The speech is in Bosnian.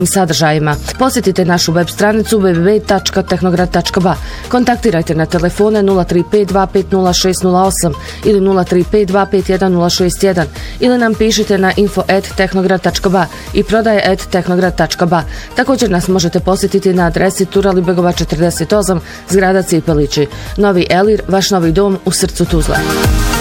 sadržajima. Posjetite našu web stranicu www.tehnograd.ba. Kontaktirajte na telefone 035 250 608 ili 035 251 061 ili nam pišite na info@tehnograd.ba i prodaje@tehnograd.ba. Također nas možete posjetiti na adresi Turalibegova 48, zgrada Cipelići. Novi Elir, vaš novi dom u srcu Tuzle.